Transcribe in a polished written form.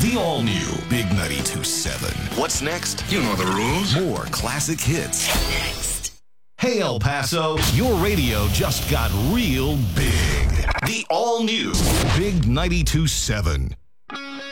The all-new Big 92.7. What's next? You know the rules. More classic hits. Next. Hey, El Paso, your radio just got real big. The all-new Big 92.7.